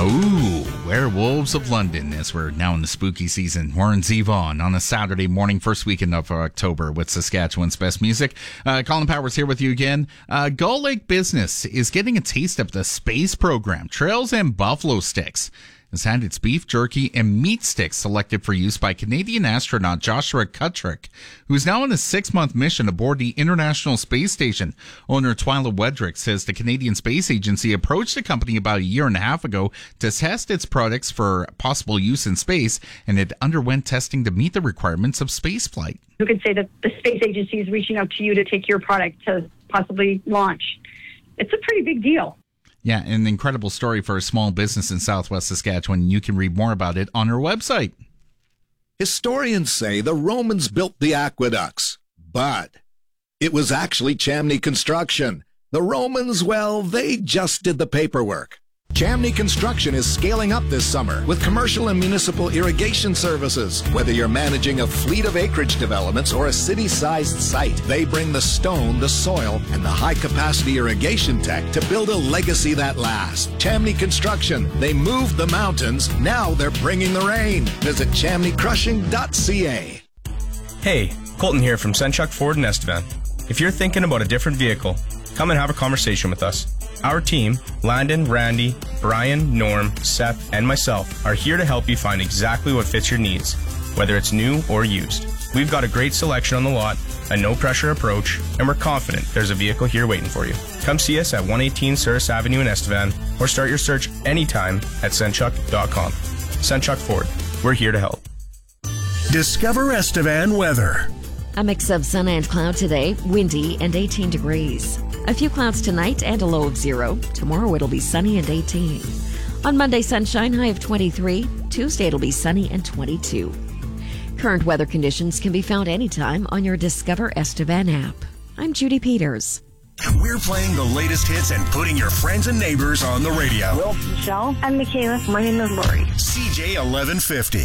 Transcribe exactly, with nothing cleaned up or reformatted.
Ooh, Werewolves of London, as we're now in the spooky season. Warren Zevon on a Saturday morning, first weekend of October with Saskatchewan's best music. Uh, Colin Powers here with you again. Uh, Gull Lake Business is getting a taste of the space program. Trails and Buffalo Sticks has had its beef jerky and meat sticks selected for use by Canadian astronaut Joshua Kutrick, who's now on a six-month mission aboard the International Space Station. Owner Twyla Wedrick says the Canadian Space Agency approached the company about a year and a half ago to test its products for possible use in space, and it underwent testing to meet the requirements of spaceflight. You could say that the space agency is reaching out to you to take your product to possibly launch. It's a pretty big deal. Yeah, an incredible story for a small business in Southwest Saskatchewan. You can read more about it on our website. Historians say the Romans built the aqueducts, but it was actually Chamney Construction. The Romans, well, they just did the paperwork. Chamney Construction is scaling up this summer with commercial and municipal irrigation services. Whether you're managing a fleet of acreage developments or a city-sized site, they bring the stone, the soil, and the high-capacity irrigation tech to build a legacy that lasts. Chamney Construction, they moved the mountains, now they're bringing the rain. Visit chamney crushing dot c a. Hey, Colton here from Senchuk Ford in Estevan. If you're thinking about a different vehicle, come and have a conversation with us. Our team, Landon, Randy, Brian, Norm, Seth, and myself, are here to help you find exactly what fits your needs, whether it's new or used. We've got a great selection on the lot, a no-pressure approach, and we're confident there's a vehicle here waiting for you. Come see us at one eighteen Souris Avenue in Estevan, or start your search anytime at senchuk dot com. Senchuk Ford, we're here to help. Discover Estevan weather. A mix of sun and cloud today, windy and eighteen degrees. A few clouds tonight and a low of zero. Tomorrow it'll be sunny and eighteen. On Monday, sunshine, high of twenty-three. Tuesday it'll be sunny and twenty-two. Current weather conditions can be found anytime on your Discover Estevan app. I'm Judy Peters. We're playing the latest hits and putting your friends and neighbors on the radio. Will, Michelle, and Michaela. My name is Lori. C J eleven fifty.